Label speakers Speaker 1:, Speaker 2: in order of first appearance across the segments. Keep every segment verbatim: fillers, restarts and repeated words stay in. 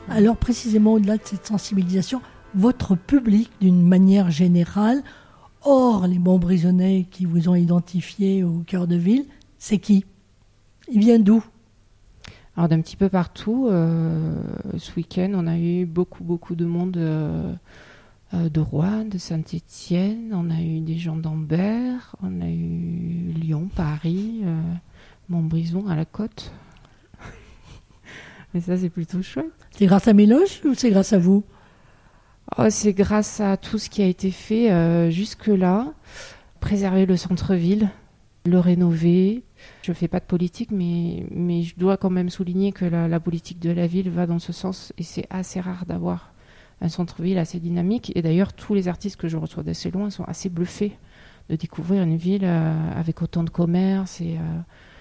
Speaker 1: Alors précisément au-delà de cette sensibilisation, votre public d'une manière générale, hors les Montbrisonnais qui vous ont identifié au cœur de ville, c'est qui? Il vient d'où?
Speaker 2: Alors d'un petit peu partout. Euh, ce week-end, on a eu beaucoup, beaucoup de monde euh, euh, de Rouen, de Saint-Étienne. On a eu des gens d'Ambert. On a eu Lyon, Paris, euh, Montbrison à la côte. Mais ça, c'est plutôt chouette.
Speaker 1: C'est grâce à Méloche ou c'est grâce à vous?
Speaker 2: Oh, c'est grâce à tout ce qui a été fait euh, jusque-là. Préserver le centre-ville, le rénover. Je ne fais pas de politique, mais, mais je dois quand même souligner que la, la politique de la ville va dans ce sens. Et c'est assez rare d'avoir un centre-ville assez dynamique. Et d'ailleurs, tous les artistes que je reçois d'assez loin sont assez bluffés de découvrir une ville euh, avec autant de commerce et, euh,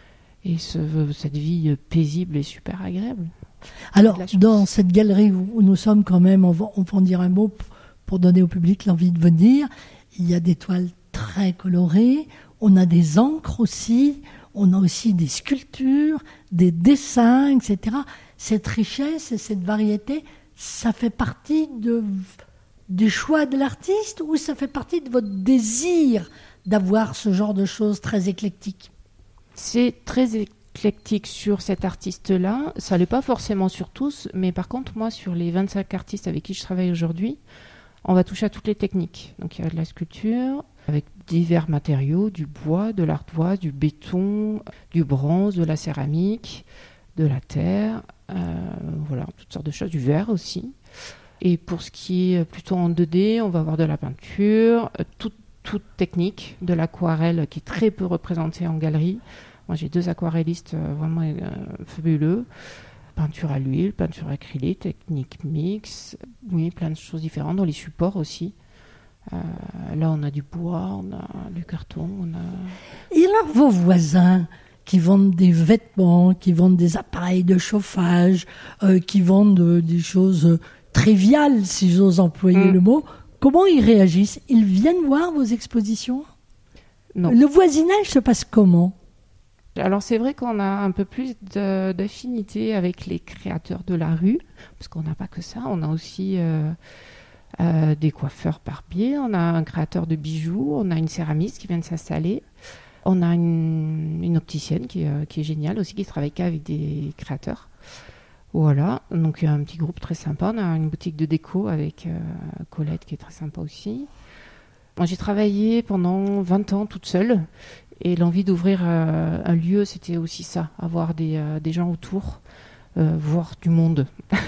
Speaker 2: et ce, cette vie paisible et super agréable.
Speaker 1: Alors, dans cette galerie où nous sommes quand même, on va, on va en dire un mot pour donner au public l'envie de venir. Il y a des toiles très colorées, on a des encres aussi, on a aussi des sculptures, des dessins, et cetera. Cette richesse et cette variété, ça fait partie de, du choix de l'artiste ou ça fait partie de votre désir d'avoir ce genre de choses très éclectiques?
Speaker 2: C'est très éclectique sur cet artiste-là. Ça l'est pas forcément sur tous, mais par contre, moi, sur les vingt-cinq artistes avec qui je travaille aujourd'hui, on va toucher à toutes les techniques. Donc, il y a de la sculpture avec divers matériaux, du bois, de l'ardoise, du béton, du bronze, de la céramique, de la terre, euh, voilà, toutes sortes de choses, du verre aussi. Et pour ce qui est plutôt en deux D, on va avoir de la peinture, toute, toute technique, de l'aquarelle qui est très peu représentée en galerie. Moi, j'ai deux aquarellistes euh, vraiment euh, fabuleux. Peinture à l'huile, peinture acrylique, technique mix, oui, plein de choses différentes, dans les supports aussi. Euh, là, on a du bois, on a du carton, on a...
Speaker 1: Et alors, vos voisins qui vendent des vêtements, qui vendent des appareils de chauffage, euh, qui vendent euh, des choses triviales, si j'ose employer mmh. le mot, comment ils réagissent? Ils viennent voir vos expositions?
Speaker 2: Non.
Speaker 1: Le voisinage se passe comment?
Speaker 2: Alors c'est vrai qu'on a un peu plus de, d'affinité avec les créateurs de la rue, parce qu'on n'a pas que ça, on a aussi euh, euh, des coiffeurs barbiers, on a un créateur de bijoux, on a une céramiste qui vient de s'installer, on a une, une opticienne qui, euh, qui est géniale aussi, qui travaille qu'avec des créateurs. Voilà, donc il y a un petit groupe très sympa, on a une boutique de déco avec euh, Colette qui est très sympa aussi. Moi j'ai travaillé pendant vingt ans toute seule. Et l'envie d'ouvrir euh, un lieu, c'était aussi ça, avoir des, euh, des gens autour, euh, voir du monde.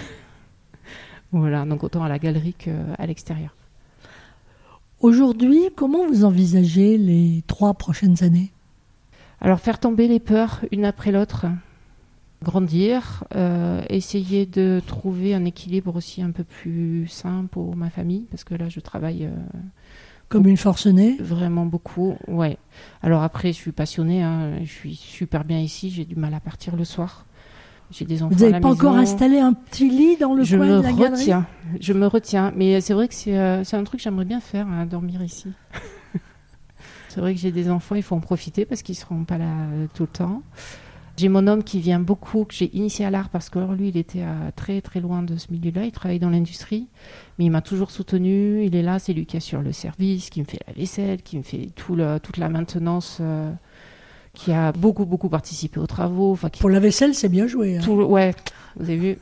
Speaker 2: Voilà, donc autant à la galerie qu'à l'extérieur.
Speaker 1: Aujourd'hui, comment vous envisagez les trois prochaines années?
Speaker 2: Alors, faire tomber les peurs une après l'autre, grandir, euh, essayer de trouver un équilibre aussi un peu plus sain pour ma famille, parce que là, je travaille... Euh,
Speaker 1: Comme une forcenée?
Speaker 2: Vraiment beaucoup, ouais. Alors après, je suis passionnée, hein, je suis super bien ici, j'ai du mal à partir le soir. J'ai des enfants.
Speaker 1: Vous n'avez
Speaker 2: à la
Speaker 1: pas
Speaker 2: maison.
Speaker 1: encore installé un petit lit dans le
Speaker 2: je
Speaker 1: coin
Speaker 2: me
Speaker 1: de la galerie?
Speaker 2: retiens, Je me retiens, mais c'est vrai que c'est, euh, c'est un truc que j'aimerais bien faire, hein, dormir ici. C'est vrai que j'ai des enfants, il faut en profiter parce qu'ils ne seront pas là euh, tout le temps. J'ai mon homme qui vient beaucoup, que j'ai initié à l'art parce que lui, il était à très très loin de ce milieu-là. Il travaille dans l'industrie, mais il m'a toujours soutenu. Il est là, c'est lui qui assure le service, qui me fait la vaisselle, qui me fait tout le, toute la maintenance, euh, qui a beaucoup beaucoup participé aux travaux. Enfin, qui...
Speaker 1: Pour la vaisselle, c'est bien joué. Hein.
Speaker 2: Tout le... Ouais, vous avez vu.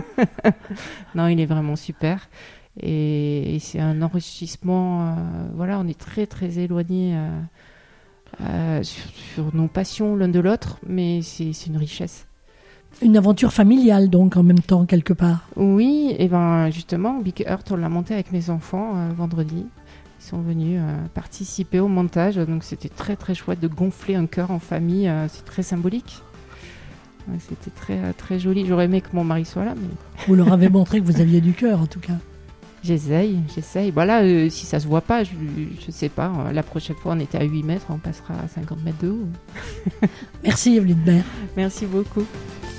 Speaker 2: Non, il est vraiment super. Et, et c'est un enrichissement. Euh, voilà, on est très très éloignés. Euh, Euh, sur, sur nos passions l'un de l'autre, mais c'est, c'est une richesse.
Speaker 1: Une aventure familiale donc en même temps quelque part.
Speaker 2: Oui, et ben justement Big Earth on l'a monté avec mes enfants euh, vendredi. Ils sont venus euh, participer au montage, donc c'était très très chouette de gonfler un cœur en famille, euh, c'est très symbolique. Ouais, c'était très très joli. J'aurais aimé que mon mari soit là, mais
Speaker 1: vous leur avez montré que vous aviez du cœur en tout cas.
Speaker 2: J'essaye, j'essaye. Voilà, euh, si ça se voit pas, je, je sais pas. Euh, la prochaine fois, on était à huit mètres, on passera à cinquante mètres de haut.
Speaker 1: Merci Evelyne Baird.
Speaker 2: Merci beaucoup.